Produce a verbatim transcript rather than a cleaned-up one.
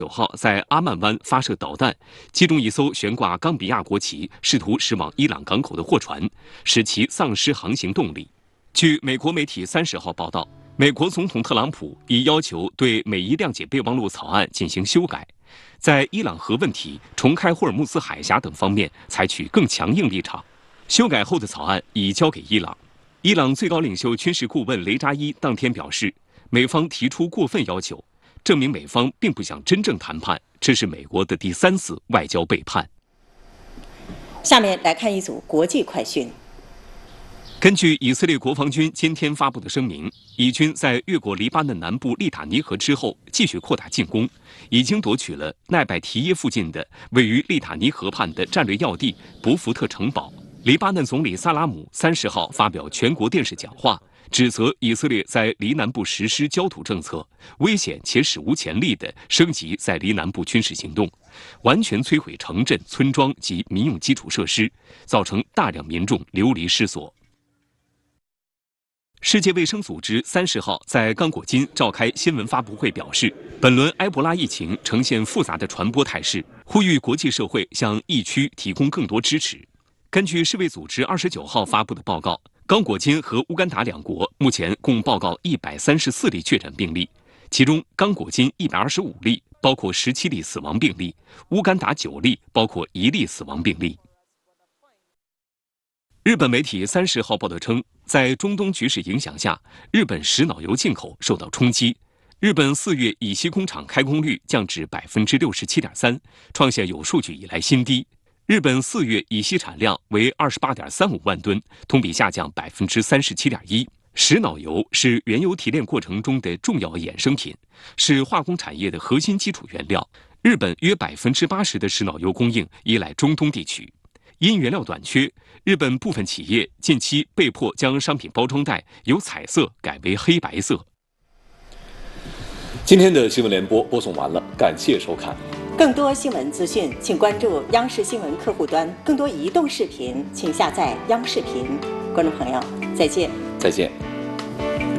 九号在阿曼湾发射导弹，击中一艘悬挂冈比亚国旗、试图驶往伊朗港口的货船，使其丧失航行动力。据美国媒体三十号报道，美国总统特朗普已要求对美伊谅解备忘录草案进行修改，在伊朗核问题、重开霍尔木兹海峡等方面采取更强硬立场。修改后的草案已交给伊朗。伊朗最高领袖军事顾问雷扎伊当天表示，美方提出过分要求，证明美方并不想真正谈判，这是美国的第三次外交背叛。 下面来看一组国际快讯。 根据以色列国防军今天发布的声明，以军在越过黎巴嫩南部利塔尼河之后，继续扩大进攻，已经夺取了奈拜提耶附近的位于利塔尼河畔的战略要地博福特城堡。黎巴嫩总理萨拉姆三十号发表全国电视讲话，指责以色列在黎南部实施焦土政策，危险且史无前例地升级在黎南部军事行动，完全摧毁城镇、村庄及民用基础设施，造成大量民众流离失所。世界卫生组织三十号在刚果金召开新闻发布会，表示，本轮埃博拉疫情呈现复杂的传播态势，呼吁国际社会向疫区提供更多支持。根据世卫组织二十九号发布的报告，刚果金和乌干达两国目前共报告一百三十四例确诊病例，其中刚果金一百二十五例，包括十七例死亡病例；乌干达九例，包括一例死亡病例。日本媒体三十号报道称，在中东局势影响下，日本石脑油进口受到冲击。日本四月乙烯工厂开工率降至百分之六十七点三，创下有数据以来新低。日本四月乙烯产量为二十八点三五万吨，同比下降百分之三十七点一。石脑油是原油提炼过程中的重要衍生品，是化工产业的核心基础原料。日本约百分之八十的石脑油供应依赖中东地区，因原料短缺，日本部分企业近期被迫将商品包装袋由彩色改为黑白色。 今天的新闻联播播送完了，感谢收看。 更多新闻资讯，请关注央视新闻客户端。更多移动视频，请下载央视频。观众朋友，再见。 再见。